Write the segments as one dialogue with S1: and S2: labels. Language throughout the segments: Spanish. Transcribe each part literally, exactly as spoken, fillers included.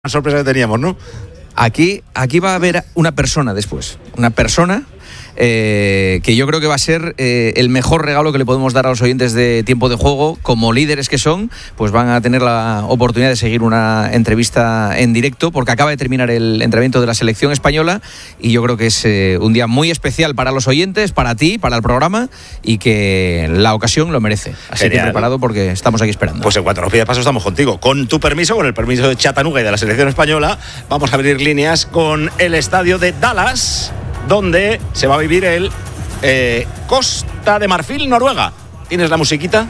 S1: Una sorpresa que teníamos, ¿no?
S2: Aquí, aquí va a haber una persona después, una persona eh, que yo creo que va a ser eh, el mejor regalo que le podemos dar a los oyentes de Tiempo de Juego. Como líderes que son, pues van a tener la oportunidad de seguir una entrevista en directo, porque acaba de terminar el entrenamiento de la selección española y yo creo que es eh, un día muy especial para los oyentes, para ti, para el programa, y que la ocasión lo merece. Así
S1: Genial.
S2: que preparado porque estamos aquí esperando.
S1: Pues en cuanto nos pide paso estamos contigo. Con tu permiso, con el permiso de Chattanooga y de la selección española, vamos a abrir líneas con el estadio de Dallas, donde se va a vivir el eh, Costa de Marfil, Noruega. ¿Tienes la musiquita?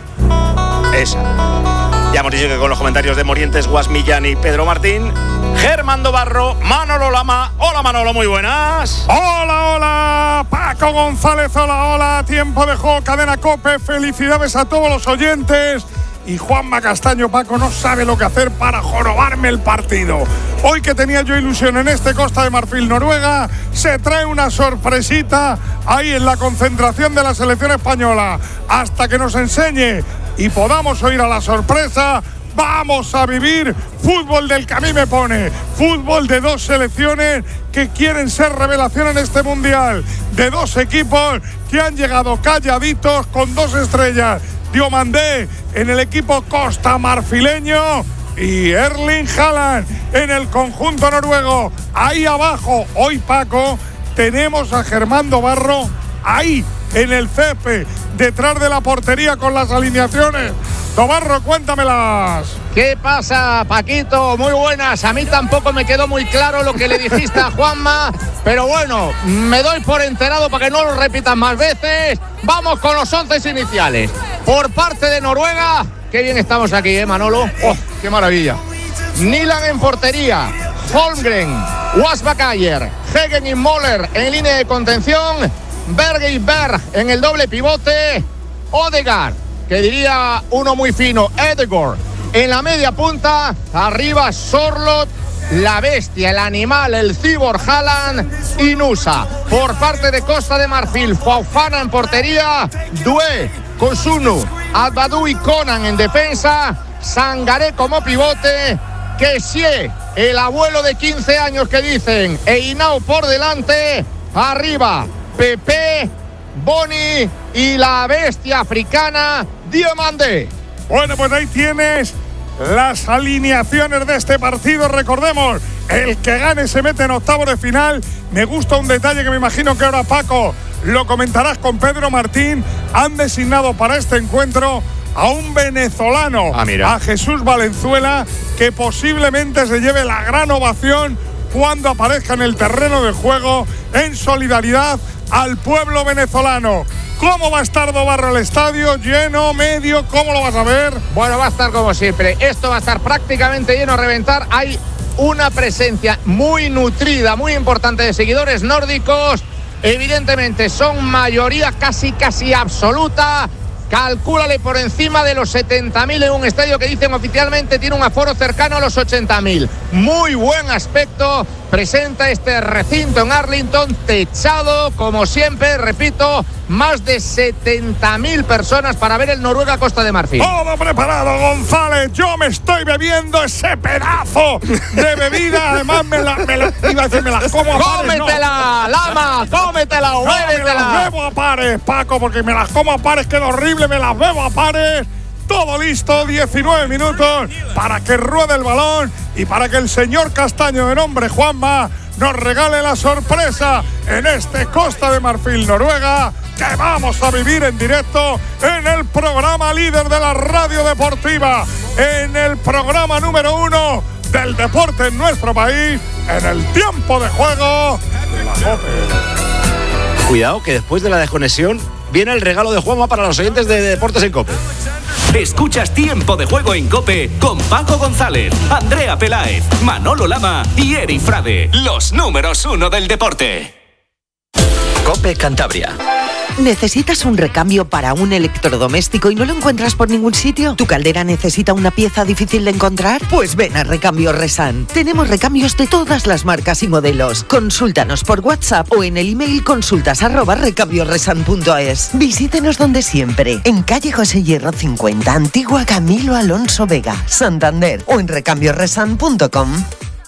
S1: Esa. Ya hemos dicho que con los comentarios de Morientes, Guas Millán y Pedro Martín, Germán Dobarro, Manolo Lama. Hola Manolo, muy buenas.
S3: Hola, hola, Paco González, hola, hola, Tiempo de Juego, Cadena COPE, felicidades a todos los oyentes. Y Juanma Castaño, Paco, no sabe lo que hacer para jorobarme el partido. Hoy que tenía yo ilusión en este Costa de Marfil, Noruega, se trae una sorpresita ahí en la concentración de la selección española. Hasta que nos enseñe y podamos oír a la sorpresa, vamos a vivir fútbol del que a mí me pone. Fútbol de dos selecciones que quieren ser revelación en este mundial. De dos equipos que han llegado calladitos con dos estrellas. Diomandé en el equipo costamarfileño y Erling Haaland en el conjunto noruego. Ahí abajo, hoy Paco, tenemos a Germán Dobarro ahí en el césped, detrás de la portería con las alineaciones. Dobarro, cuéntamelas.
S4: ¿Qué pasa, Paquito? Muy buenas. A mí tampoco me quedó muy claro lo que le dijiste a Juanma, pero bueno, me doy por enterado para que no lo repitan más veces. Vamos con los once iniciales. Por parte de Noruega, qué bien estamos aquí, ¿eh, Manolo? ¡Oh, qué maravilla! Nilan en portería, Holmgren, Wasbakayer, Hegen y Moller en línea de contención, Berge y Berg en el doble pivote, Odegaard, que diría uno muy fino, Edegor, en la media punta, arriba Sorloth, la bestia, el animal, el cyborg Haaland y Nusa. Por parte de Costa de Marfil, Fofana en portería, Doué, Kosunu, Albadou y Conan en defensa, Sangaré como pivote, Kessie, el abuelo de quince años que dicen, e Hinao por delante, arriba Pepe, Boni y la bestia africana, Diomandé.
S3: Bueno, pues ahí tienes las alineaciones de este partido. Recordemos, el que gane se mete en octavos de final. Me gusta un detalle que me imagino que ahora, Paco, lo comentarás con Pedro Martín. Han designado para este encuentro a un venezolano,
S1: ah, mira.
S3: a Jesús Valenzuela, que posiblemente se lleve la gran ovación cuando aparezca en el terreno de juego en solidaridad al pueblo venezolano. ¿Cómo va a estar Dobarro el estadio? ¿Lleno, medio? ¿Cómo lo vas a ver?
S4: Bueno, va a estar como siempre. Esto va a estar prácticamente lleno a reventar. Hay una presencia muy nutrida, muy importante de seguidores nórdicos. Evidentemente son mayoría casi, casi absoluta. Calcúlale por encima de los setenta mil en un estadio que dicen oficialmente tiene un aforo cercano a los ochenta mil. Muy buen aspecto presenta este recinto en Arlington, techado, como siempre, repito, más de setenta mil personas para ver el Noruega-Costa de Marfil.
S3: Todo preparado, González. Yo me estoy bebiendo ese pedazo de bebida. Además, me la, me la, iba a decir, me la como a pares.
S4: ¡Cómetela,
S3: no.
S4: Lama! ¡Cómetela o
S3: No, me
S4: bébetela!
S3: las bebo a pares, Paco, porque me las como a pares, queda horrible, me las bebo a pares. Todo listo, diecinueve minutos para que ruede el balón y para que el señor Castaño, de nombre Juanma, nos regale la sorpresa en este Costa de Marfil, Noruega, que vamos a vivir en directo en el programa líder de la radio deportiva, en el programa número uno del deporte en nuestro país, en el Tiempo de Juego de la COPE.
S1: Cuidado que después de la desconexión viene el regalo de Juanma para los oyentes de Deportes en COPE.
S5: Escuchas Tiempo de Juego en COPE con Paco González, Andrea Peláez, Manolo Lama y Eri Frade, los números uno del deporte.
S6: COPE Cantabria.
S7: ¿Necesitas un recambio para un electrodoméstico y no lo encuentras por ningún sitio? ¿Tu caldera necesita una pieza difícil de encontrar? Pues ven a Recambio Resan. Tenemos recambios de todas las marcas y modelos. Consúltanos por WhatsApp o en el email consultas arroba recambioresan punto es. Visítenos donde siempre, en calle José Hierro cincuenta, Antigua Camilo Alonso Vega, Santander, o en recambioresan punto com.